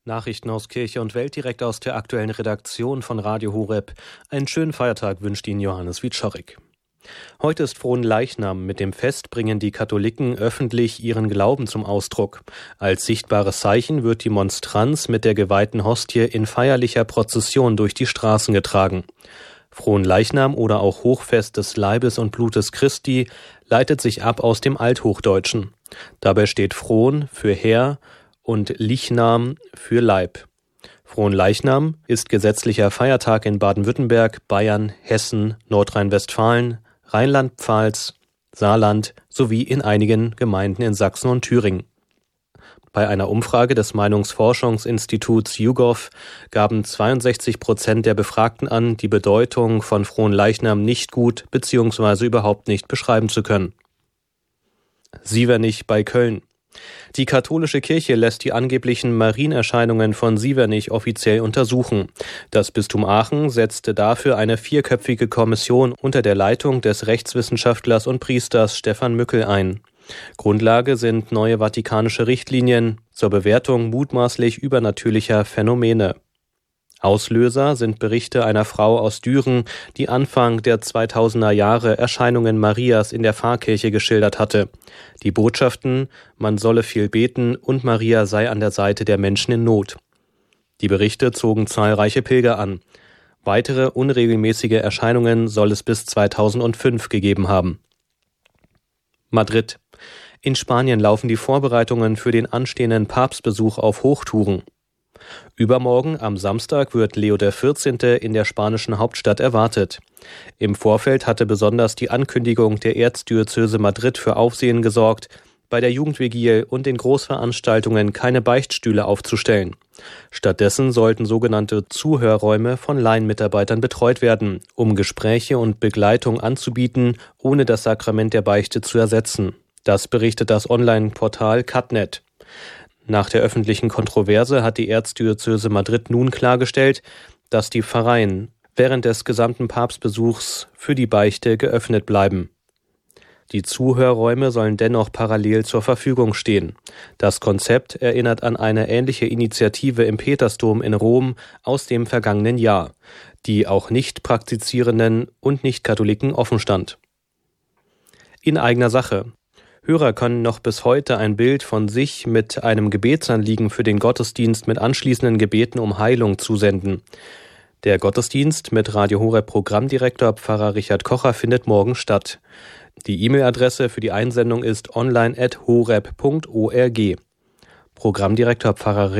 Nachrichten aus Kirche und Welt direkt aus der aktuellen Redaktion von Radio Horeb. Einen schönen Feiertag wünscht Ihnen Johannes Wieczorek. Heute ist Fronleichnam. Mit dem Fest bringen die Katholiken öffentlich ihren Glauben zum Ausdruck. Als sichtbares Zeichen wird die Monstranz mit der geweihten Hostie in feierlicher Prozession durch die Straßen getragen. Fronleichnam oder auch Hochfest des Leibes und Blutes Christi leitet sich ab aus dem Althochdeutschen. Dabei steht Fron für Herr und Lichnam für Leib. Fronleichnam ist gesetzlicher Feiertag in Baden-Württemberg, Bayern, Hessen, Nordrhein-Westfalen, Rheinland-Pfalz, Saarland sowie in einigen Gemeinden in Sachsen und Thüringen. Bei einer Umfrage des Meinungsforschungsinstituts YouGov gaben 62% der Befragten an, die Bedeutung von Fronleichnam nicht gut bzw. überhaupt nicht beschreiben zu können. Sievernich bei Köln. Die katholische Kirche lässt die angeblichen Marienerscheinungen von Sievernich offiziell untersuchen. Das Bistum Aachen setzte dafür eine 4-köpfige Kommission unter der Leitung des Rechtswissenschaftlers und Priesters Stefan Mückel ein. Grundlage sind neue vatikanische Richtlinien zur Bewertung mutmaßlich übernatürlicher Phänomene. Auslöser sind Berichte einer Frau aus Düren, die Anfang der 2000er Jahre Erscheinungen Marias in der Pfarrkirche geschildert hatte. Die Botschaften, man solle viel beten und Maria sei an der Seite der Menschen in Not. Die Berichte zogen zahlreiche Pilger an. Weitere unregelmäßige Erscheinungen soll es bis 2005 gegeben haben. Madrid. In Spanien laufen die Vorbereitungen für den anstehenden Papstbesuch auf Hochtouren. Übermorgen, am Samstag, wird Leo XIV. In der spanischen Hauptstadt erwartet. Im Vorfeld hatte besonders die Ankündigung der Erzdiözese Madrid für Aufsehen gesorgt, bei der Jugendvigilie und den Großveranstaltungen keine Beichtstühle aufzustellen. Stattdessen sollten sogenannte Zuhörräume von Laienmitarbeitern betreut werden, um Gespräche und Begleitung anzubieten, ohne das Sakrament der Beichte zu ersetzen. Das berichtet das Online-Portal Catnet. Nach der öffentlichen Kontroverse hat die Erzdiözese Madrid nun klargestellt, dass die Pfarreien während des gesamten Papstbesuchs für die Beichte geöffnet bleiben. Die Zuhörräume sollen dennoch parallel zur Verfügung stehen. Das Konzept erinnert an eine ähnliche Initiative im Petersdom in Rom aus dem vergangenen Jahr, die auch nicht praktizierenden und Nicht-Katholiken offenstand. In eigener Sache. Hörer können noch bis heute ein Bild von sich mit einem Gebetsanliegen für den Gottesdienst mit anschließenden Gebeten um Heilung zusenden. Der Gottesdienst mit Radio Horeb Programmdirektor Pfarrer Richard Kocher findet morgen statt. Die E-Mail-Adresse für die Einsendung ist online@horeb.org. Programmdirektor Pfarrer